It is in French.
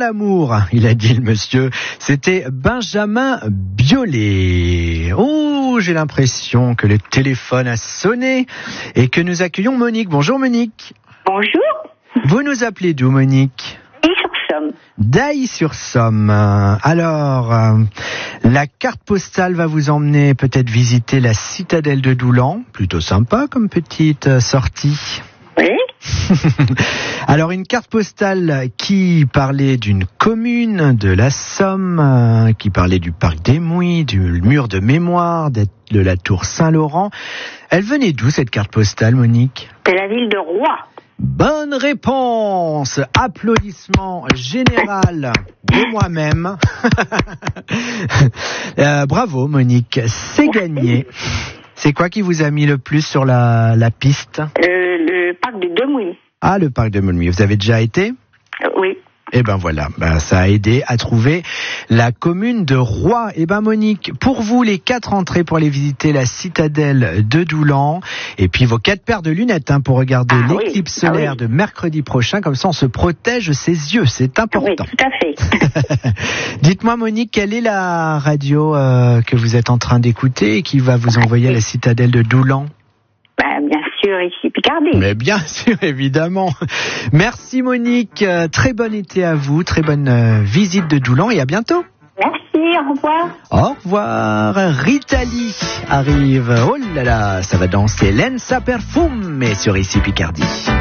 l'amour, il a dit le monsieur. C'était Benjamin Biolay. Oh, j'ai l'impression que le téléphone a sonné et que nous accueillons Monique. Bonjour Monique. Bonjour. Vous nous appelez d'où Monique ? D'Ailly-sur-Somme. D'Ailly-sur-Somme. Alors, la carte postale va vous emmener peut-être visiter la citadelle de Doulan. Plutôt sympa comme petite sortie. Oui. Alors, une carte postale qui parlait d'une commune de la Somme, qui parlait du parc des Mouilles, du mur de mémoire, de la tour Saint-Laurent. Elle venait d'où cette carte postale, Monique ? De la ville de Roye. Bonne réponse. Applaudissements général de moi-même. Bravo Monique, c'est gagné. C'est quoi qui vous a mis le plus sur la piste ? Le parc de Demouilly. Ah, le parc de Demouilly. Vous avez déjà été ? Oui. Eh ben voilà, ça a aidé à trouver la commune de Roye. Eh ben Monique, pour vous, les 4 entrées pour aller visiter la citadelle de Doulan, et puis vos 4 paires de lunettes pour regarder l'éclipse solaire de mercredi prochain, comme ça on se protège ses yeux, c'est important. Oui, tout à fait. Dites-moi Monique, quelle est la radio que vous êtes en train d'écouter et qui va vous envoyer à la citadelle de Doulan ? Bien sûr, ici Picardie. Mais bien sûr, évidemment. Merci Monique, très bon été à vous, très bonne visite de Doulan et à bientôt. Merci, au revoir. Au revoir. Rita Lee arrive. Oh là là, ça va danser. Lenza Perfume sur ici Picardie.